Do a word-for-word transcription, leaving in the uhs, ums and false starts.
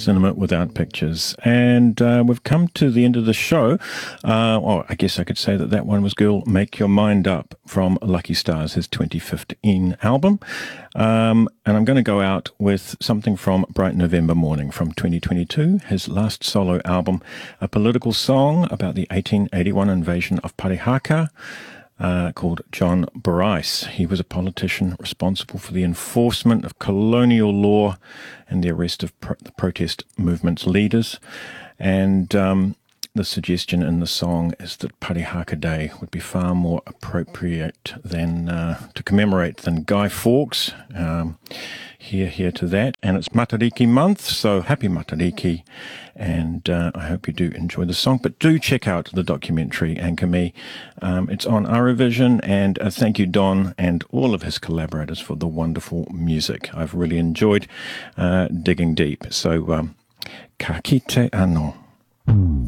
cinema without pictures. And uh, we've come to the end of the show. Uh, well, I guess I could say that that one was Girl, Make Your Mind Up from Lucky Stars, his twenty fifteen album. Um, and I'm going to go out with something from Bright November Morning from twenty twenty-two, his last solo album, a political song about the eighteen eighty-one invasion of Parihaka. Uh, called John Bryce. He was a politician responsible for the enforcement of colonial law and the arrest of pro- the protest movement's leaders. And um, the suggestion in the song is that Parihaka Day would be far more appropriate than uh, to commemorate than Guy Fawkes. Um, here, here to that. And it's Matariki month, so happy Matariki. And uh, I hope you do enjoy the song. But do check out the documentary, Anchor Me. Um, it's on Aravision. And uh, thank you, Don, and all of his collaborators for the wonderful music. I've really enjoyed uh, digging deep. So, um, ka kite ano.